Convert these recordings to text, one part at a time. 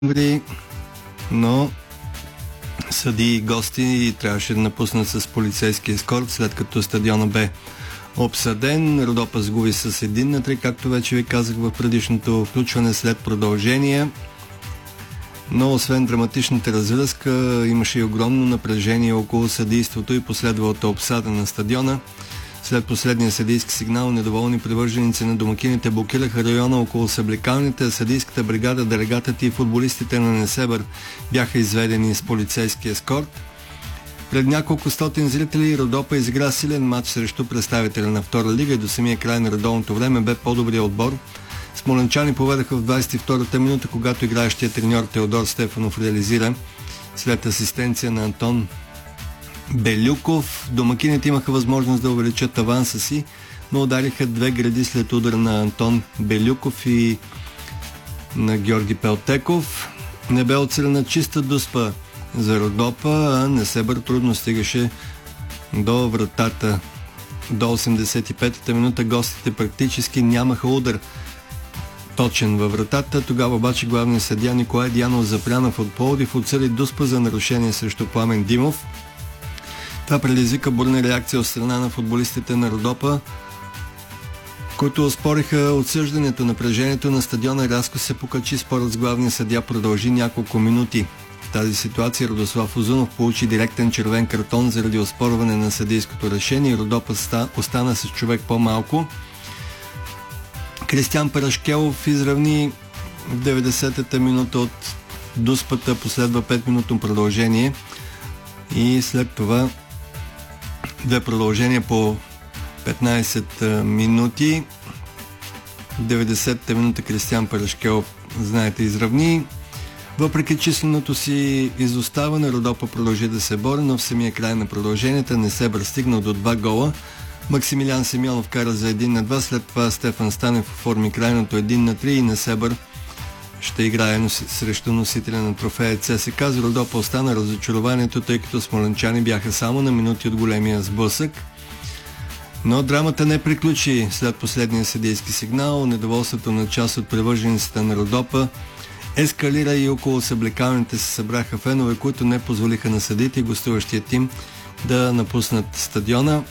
но съдии и гости трябваше да напуснат с полицейски ескорт, след като стадиона бе обсаден. Родопа сгуби с 1-3, както вече ви казах в предишното включване, след продължение. Но освен драматичната развръзка, имаше и огромно напрежение около съдийството и последвалата обсада на стадиона. След последния съдийски сигнал, недоволни привърженици на домакините блокираха района около съблекалните. Съдийската бригада, делегатът и футболистите на Несебър бяха изведени с полицейски ескорт. Пред няколко стотин зрители Родопа изигра силен матч срещу представителя на втора лига и до самия край на редовното време бе по-добрия отбор. Смолянчани поведаха в 22-та минута, когато играещия треньор Теодор Стефанов реализира след асистенция на Антон Белюков. Домакините имаха възможност да увеличат аванса си, но удариха две гради след удар на Антон Белюков и на Георги Пелтеков. Не бе оцелена чиста дуспа за Родопа, а Несебър трудно стигаше до вратата. До 85-та минута гостите практически нямаха удар точен във вратата. Тогава обаче главният съдия Николай Дианов Запрянов от Пловдив отсъди дуспа за нарушение срещу Пламен Димов. Това предизвика бурна реакция от страна на футболистите на Родопа, които оспориха отсъждането. Напрежението на стадиона рязко се покачи. Спорът с главния съдия продължи няколко минути. В тази ситуация Радослав Узунов получи директен червен картон заради оспорване на съдийското решение. Родопа остана с човек по-малко. Кристиан Парашкелов изравни в 90-та минута от дуспата, последва 5-минутно продължение и след това две продължения по 15 минути. В 90-та минута Кристиан Парашкелов, знаете, изравни. Въпреки численото си изоставане, Родопа продължи да се бори, но в самия край на продълженията Несебър стигнал до 2 гола. Максимилиан Симеонов кара за 1-2, след това Стефан Станев оформи крайното 1-3 и Несебър ще играе срещу носителя на трофея ЦСК. За Родопа остана разочарованието, тъй като смолянчани бяха само на минути от големия сблъсък. Но драмата не приключи след последния съдийски сигнал. Недоволството на част от привържениците на Родопа ескалира и около съблекалните се събраха фенове, които не позволиха на съдиите и гостуващия тим да напуснат стадиона.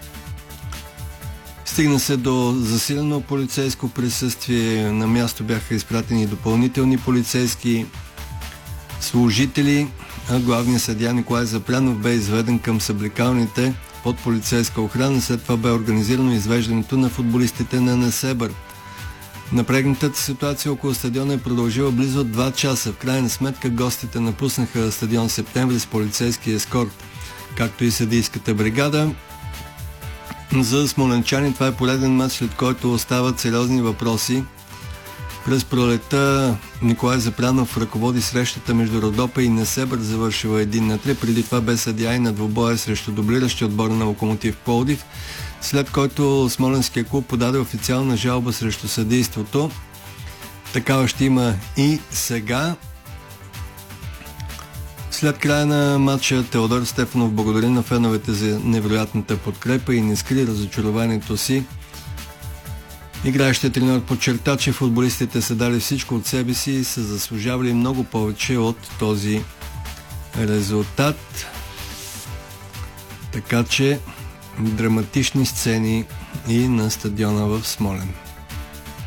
Стигна се до засилено полицейско присъствие. На място бяха изпратени допълнителни полицейски служители, а главният съдия Николай Запрянов бе изведен към съблекалните под полицейска охрана. След това бе организирано извеждането на футболистите на Несебър. Напрегнатата ситуация около стадиона е продължила близо 2 часа. В крайна сметка гостите напуснаха стадион Септември с полицейски ескорт, както и съдийската бригада. За смолянчани това е пореден мач, след който остават сериозни въпроси. През пролетта Николай Запрянов ръководи срещата между Родопа и Несебър, завършила 1-3. Преди това бе съдия и на двубоя срещу дублиращия отбор на Локомотив Пловдив, след който смолянския клуб подаде официална жалба срещу съдийството. Такава ще има и сега. След края на матча Теодор Стефанов благодари на феновете за невероятната подкрепа и не скри разочарованието си. Играещият треньор подчерта, че футболистите са дали всичко от себе си и са заслужавали много повече от този резултат. Така че драматични сцени и на стадиона в Смолян.